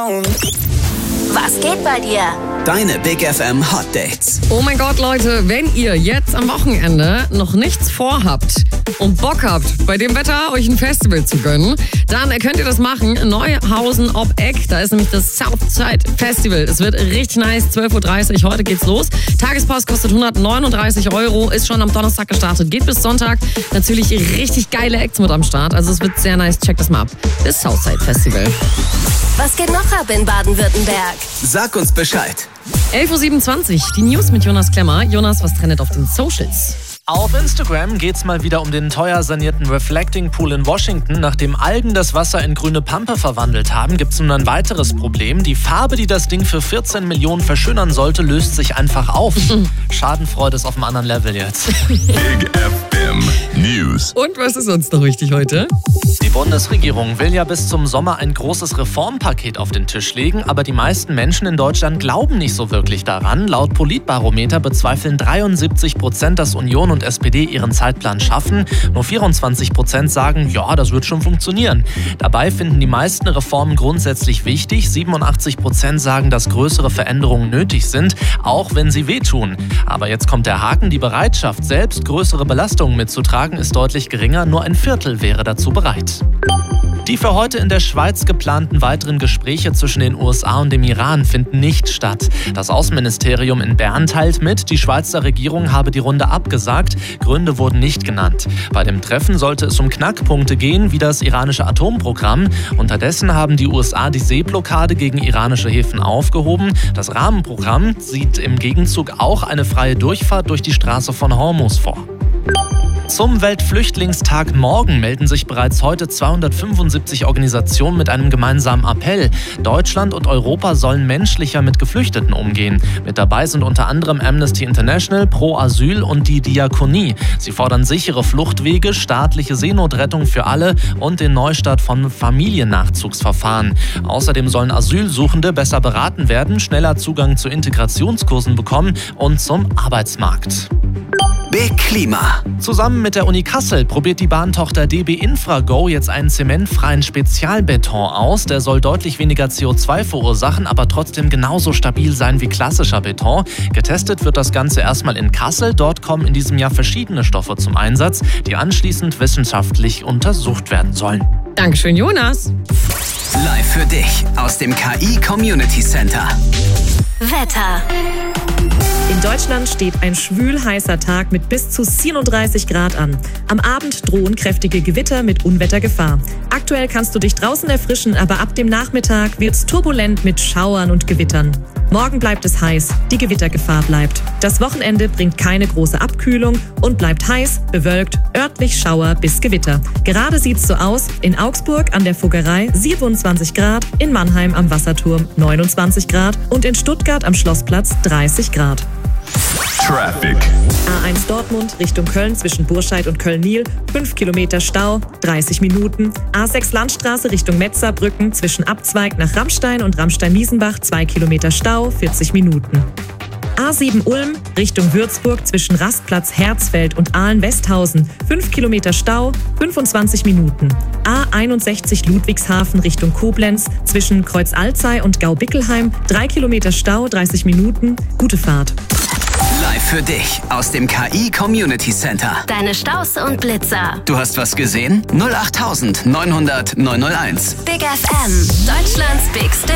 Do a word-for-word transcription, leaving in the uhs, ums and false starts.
Was geht bei dir? Deine Big F M Hot Dates. Oh mein Gott, Leute, wenn ihr jetzt am Wochenende noch nichts vorhabt und Bock habt, bei dem Wetter euch ein Festival zu gönnen, dann könnt ihr das machen. Neuhausen ob Eck, da ist nämlich das Southside Festival. Es wird richtig nice, zwölf Uhr dreißig, heute geht's los. Tagespass kostet hundertneununddreißig Euro, ist schon am Donnerstag gestartet, geht bis Sonntag. Natürlich richtig geile Acts mit am Start, also es wird sehr nice, checkt das mal ab. Das Southside Festival. Was geht noch ab in Baden-Württemberg? Sag uns Bescheid. elf Uhr siebenundzwanzig, die News mit Jonas Klemmer. Jonas, was trendet auf den Socials? Auf Instagram geht's mal wieder um den teuer sanierten Reflecting Pool in Washington. Nachdem Algen das Wasser in grüne Pampe verwandelt haben, gibt's nun ein weiteres Problem. Die Farbe, die das Ding für vierzehn Millionen verschönern sollte, löst sich einfach auf. Schadenfreude ist auf einem anderen Level jetzt. Big F M News. Und was ist sonst noch wichtig heute? Die Bundesregierung will ja bis zum Sommer ein großes Reformpaket auf den Tisch legen, aber die meisten Menschen in Deutschland glauben nicht so wirklich daran. Laut Politbarometer bezweifeln dreiundsiebzig Prozent, dass Union und S P D ihren Zeitplan schaffen. Nur vierundzwanzig Prozent sagen, ja, das wird schon funktionieren. Dabei finden die meisten Reformen grundsätzlich wichtig. siebenundachtzig Prozent sagen, dass größere Veränderungen nötig sind, auch wenn sie wehtun. Aber jetzt kommt der Haken, die Bereitschaft, selbst größere Belastungen mitzutragen, ist deutlich geringer. Nur ein Viertel wäre dazu bereit. Die für heute in der Schweiz geplanten weiteren Gespräche zwischen den U S A und dem Iran finden nicht statt. Das Außenministerium in Bern teilt mit, die Schweizer Regierung habe die Runde abgesagt. Gründe wurden nicht genannt. Bei dem Treffen sollte es um Knackpunkte gehen, wie das iranische Atomprogramm. Unterdessen haben die U S A die Seeblockade gegen iranische Häfen aufgehoben. Das Rahmenprogramm sieht im Gegenzug auch eine freie Durchfahrt durch die Straße von Hormuz vor. Zum Weltflüchtlingstag morgen melden sich bereits heute zweihundertfünfundsiebzig Organisationen mit einem gemeinsamen Appell. Deutschland und Europa sollen menschlicher mit Geflüchteten umgehen. Mit dabei sind unter anderem Amnesty International, Pro Asyl und die Diakonie. Sie fordern sichere Fluchtwege, staatliche Seenotrettung für alle und den Neustart von Familiennachzugsverfahren. Außerdem sollen Asylsuchende besser beraten werden, schneller Zugang zu Integrationskursen bekommen und zum Arbeitsmarkt. Big Klima. Zusammen mit der Uni Kassel probiert die Bahntochter D B Infrago jetzt einen zementfreien Spezialbeton aus. Der soll deutlich weniger C O zwei verursachen, aber trotzdem genauso stabil sein wie klassischer Beton. Getestet wird das Ganze erstmal in Kassel. Dort kommen in diesem Jahr verschiedene Stoffe zum Einsatz, die anschließend wissenschaftlich untersucht werden sollen. Dankeschön, Jonas. Live für dich aus dem K I Community Center. Wetter. In Deutschland steht ein schwül heißer Tag mit bis zu siebenunddreißig Grad an. Am Abend drohen kräftige Gewitter mit Unwettergefahr. Aktuell kannst du dich draußen erfrischen, aber ab dem Nachmittag wird's turbulent mit Schauern und Gewittern. Morgen bleibt es heiß, die Gewittergefahr bleibt. Das Wochenende bringt keine große Abkühlung und bleibt heiß, bewölkt, örtlich Schauer bis Gewitter. Gerade sieht's so aus: in Augsburg an der Fuggerei siebenundzwanzig Grad, in Mannheim am Wasserturm neunundzwanzig Grad und in Stuttgart am Schlossplatz dreißig Grad. Traffic. A eins Dortmund Richtung Köln zwischen Burscheid und Köln-Niel, fünf Kilometer Stau, dreißig Minuten. A sechs Landstraße Richtung Metzerbrücken zwischen Abzweig nach Rammstein und Rammstein-Miesenbach, zwei Kilometer Stau, vierzig Minuten. A sieben Ulm Richtung Würzburg zwischen Rastplatz Herzfeld und Ahlen-Westhausen, fünf Kilometer Stau, fünfundzwanzig Minuten. A einundsechzig Ludwigshafen Richtung Koblenz zwischen Kreuz-Alzey und Gau-Bickelheim, drei Kilometer Stau, dreißig Minuten. Gute Fahrt. Live für dich aus dem K I Community Center. Deine Staus und Blitzer. Du hast was gesehen? null acht neunhundert neunhundert neunhunderteins. Big F M. Deutschlands Big Star.